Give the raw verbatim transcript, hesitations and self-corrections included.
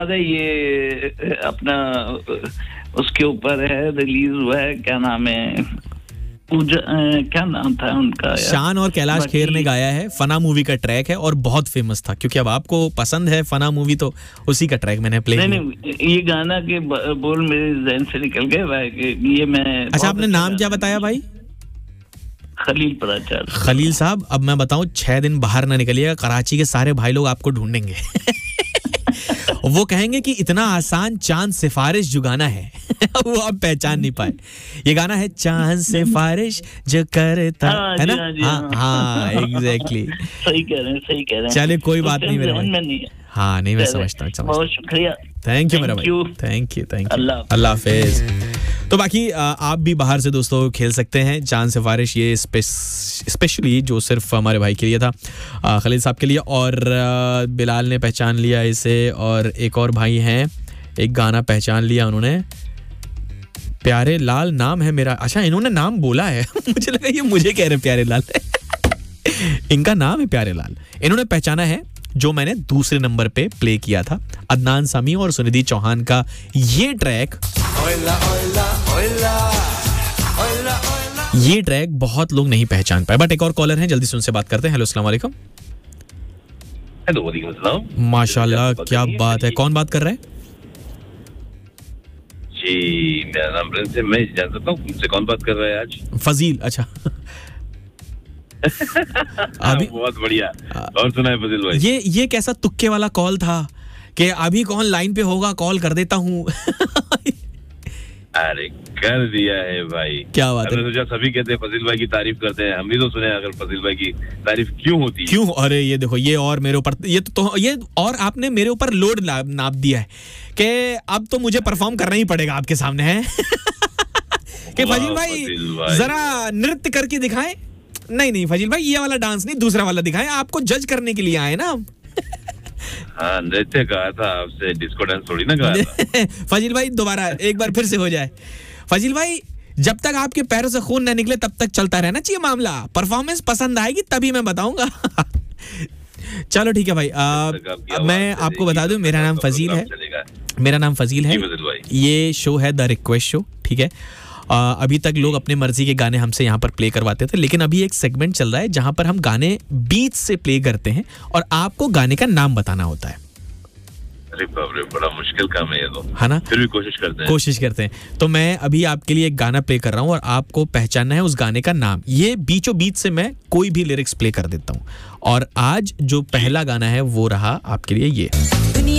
अरे ये अपना उसके ऊपर है, रिलीज हुआ है, क्या नाम है, पूजा, क्या नाम था उनका, शान और कैलाश खेर ने गाया है। फना मूवी का ट्रैक है और बहुत फेमस था, क्योंकि अब आपको पसंद है फना मूवी तो उसी का ट्रैक मैंने प्ले किया। नहीं नहीं, ये गाना के बोल मेरे ज़हन से निकल गए भाई, ये मैं। अच्छा, आपने नाम क्या बताया भाई? खलील पराचार। खलील साहब, अब मैं बताऊं, छह दिन बाहर ना निकलिएगा, कराची के सारे भाई लोग आपको ढूंढेंगे। वो कहेंगे कि इतना आसान चांद सिफारिश जो गाना है वो आप पहचान नहीं पाए। ये गाना है चांद सिफारिश जो करता है ना। हाँ हाँ, एग्जैक्टली सही कह रहे हैं, सही कह रहे हैं। चलिए कोई बात नहीं मेरे भाई। हाँ नहीं, मैं समझता हूँ। बहुत शुक्रिया, थैंक यू मेरा भाई, थैंक यू थैंक यू, अल्लाह हाफिज। तो बाकी आप भी बाहर से दोस्तों खेल सकते हैं चांद सिफारिश, ये स्पेशली जो सिर्फ हमारे भाई के लिए था, खलील साहब के लिए, और बिलाल ने पहचान लिया इसे, और एक और भाई हैं, एक गाना पहचान लिया उन्होंने, प्यारे लाल नाम है मेरा। अच्छा, इन्होंने नाम बोला है। मुझे लगा ये मुझे कह रहे प्यारे लाल। इनका नाम है प्यारे लाल। इन्होंने पहचाना है जो मैंने दूसरे नंबर पे प्ले किया था, अदनान सामी और सुनिधि चौहान का ये ट्रैक। ओला, ओला, ओला, ओला, ओला। ये ट्रैक बहुत लोग नहीं पहचान पाए, बट एक और कॉलर हैं, जल्दी से उनसे बात करते हैं। हेलो, अस्सलाम वालेकुम। हेलो, वालेकुम सलाम। माशाल्लाह, क्या बात है, कौन बात कर रहा है? जी, मेरा नाम प्रिंस है, मैं जान सकता हूँ मुझसे कौन बात कर रहा है आज? फजील। अच्छा। अभी बहुत बढ़िया। और सुना है फजील भाई? ये ये कैसा तुक्के वाला कॉल था कि अभी कौन लाइन पे होगा, कॉल कर देता हूँ। अरे कर दिया है भाई, क्या बात है। सोचा सभी कहते हैं फजील भाई की तारीफ करते हैं, हम भी तो सुने अगर फजील भाई की तारीफ क्यों होती है। क्यों? अरे ये देखो, ये और मेरे ऊपर ये तो, तो ये और आपने मेरे ऊपर लोड नाप दिया है कि अब तो मुझे परफॉर्म करना ही पड़ेगा आपके सामने है। कि फजील भाई, भाई जरा नृत्य करके दिखाएं। नहीं नहीं फजील भाई, ये वाला डांस नहीं, दूसरा वाला दिखाएं, आपको जज करने के लिए आए ना हम। हाँ, नृत्य कहा था आपसे, डिस्को डांस थोड़ी ना कहा था। फजील भाई दोबारा एक बार फिर से हो जाए। फजील भाई, जब तक आपके पैरों से खून न निकले तब तक चलता रहना चाहिए मामला, परफॉर्मेंस पसंद आएगी तभी मैं बताऊंगा। चलो ठीक है भाई, आ, मैं आपको बता दूं, मेरा नाम फजील है, मेरा नाम फजील है, ये शो है द रिक्वेस्ट शो, ठीक है। आ, अभी तक लोग अपने मर्जी के गाने हमसे यहाँ पर प्ले करवाते थे, लेकिन अभी एक सेगमेंट चल रहा है जहाँ पर हम गाने बीच से प्ले करते हैं और आपको गाने का नाम बताना होता है। अरे बाप रे, बड़ा मुश्किल काम है ये तो, है ना? फिर भी कोशिश करते हैं कोशिश करते हैं तो मैं अभी आपके लिए एक गाना प्ले कर रहा हूँ और आपको पहचानना है उस गाने का नाम। ये बीचों बीच से मैं कोई भी लिरिक्स प्ले कर देता हूँ, और आज जो पहला गाना है वो रहा आपके लिए ये।